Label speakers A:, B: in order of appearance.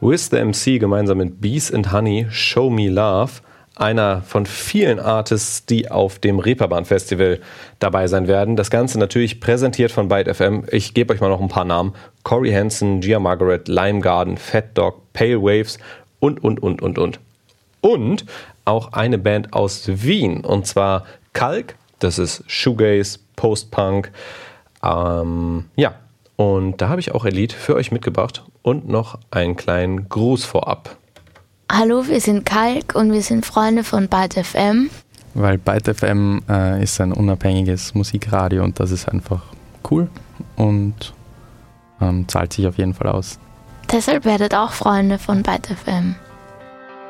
A: With the MC gemeinsam mit Bees and Honey, Show Me Love. Einer von vielen Artists, die auf dem Reeperbahn-Festival dabei sein werden. Das Ganze natürlich präsentiert von Byte FM. Ich gebe euch mal noch ein paar Namen. Corey Hansen, Gia Margaret, Lime Garden, Fat Dog, Pale Waves und. Und auch eine Band aus Wien, und zwar Kalk. Das ist Shoegaze, Post-Punk. Und da habe ich auch ein Lied für euch mitgebracht und noch einen kleinen Gruß vorab.
B: Hallo, wir sind Kalk und wir sind Freunde von Byte FM.
C: Weil Byte FM ist ein unabhängiges Musikradio und das ist einfach cool und zahlt sich auf jeden Fall aus.
B: Deshalb werdet auch Freunde von Byte FM.